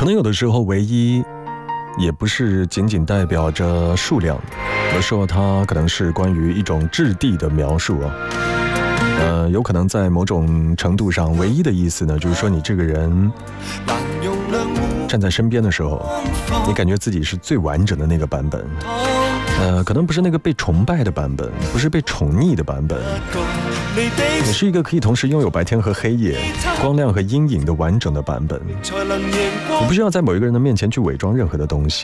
可能有的时候唯一也不是仅仅代表着数量，有的时候它可能是关于一种质地的描述啊。有可能在某种程度上，唯一的意思呢，就是说你这个人站在身边的时候，你感觉自己是最完整的那个版本。可能不是那个被崇拜的版本，不是被宠溺的版本，也是一个可以同时拥有白天和黑夜、光亮和阴影的完整的版本。你不需要在某一个人的面前去伪装任何的东西。